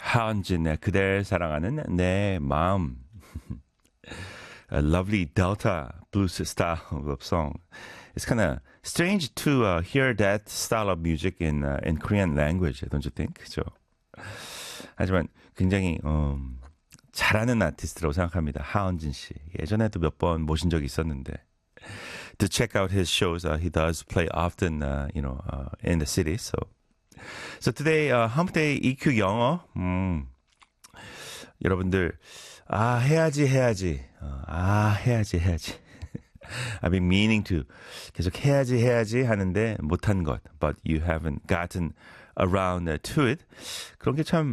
하은진, 그댈 사랑하는 내 마음. A lovely Delta blues style of song. It's kind of strange to hear that style of music in Korean language, don't you think? 그죠? 하지만 굉장히 잘하는 아티스트라고 생각합니다. 하은진 씨. 예전에도 몇 번 모신 적이 있었는데. To check out his shows, he does play often, in the city. So today, Hump Day EQ 영어. 여러분들, 해야지. 해야지. I've been meaning to. 계속 해야지 하는데 못한 것. But you haven't gotten around to it. 그런 게 참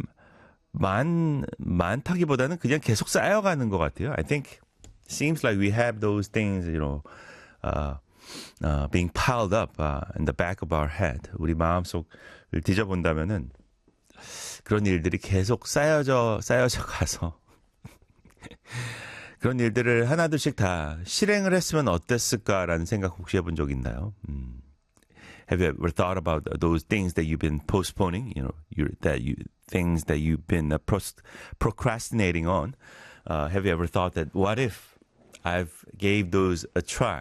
많다기보다는 그냥 계속 쌓여가는 것 같아요. I think seems like we have those things, being piled up in the back of our head. 우리 마음속을 뒤져본다면은 그런 일들이 계속 쌓여져 가서 그런 일들을 하나둘씩 다 실행을 했으면 어땠을까라는 생각 혹시 해본 적 있나요? Have you ever thought about those things that you've been postponing? Things that you've been procrastinating on. Have you ever thought that what if I've gave those a try?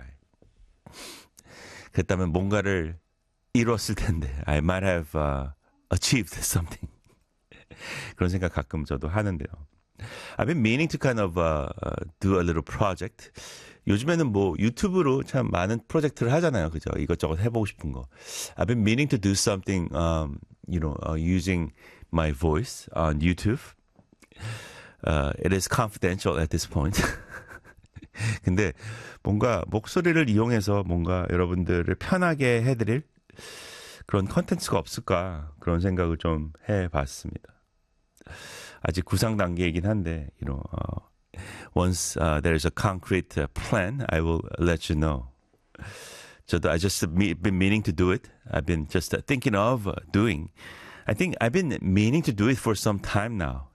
그랬다면 뭔가를 이뤘을 텐데 I might have achieved something. 그런 생각 가끔 저도 하는데요. I've been meaning to kind of do a little project. 요즘에는 뭐 유튜브로 참 많은 프로젝트를 하잖아요. 그죠? 이것저것 해보고 싶은 거. I've been meaning to do something, using my voice on YouTube. It is confidential at this point. 근데 뭔가 목소리를 이용해서 뭔가 여러분들을 편하게 해드릴 그런 컨텐츠가 없을까 그런 생각을 좀 해봤습니다. 아직 구상 단계이긴 한데, once there's a concrete plan, I will let you know. I just been meaning to do it. I've been just thinking of doing. I think I've been meaning to do it for some time now.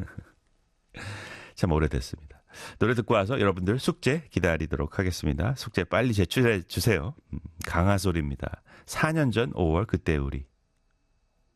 참 오래됐습니다. 노래 듣고 와서 여러분들 숙제 기다리도록 하겠습니다. 숙제 빨리 제출해 주세요. 강하솔입니다. 4년 전 5월 그때 우리.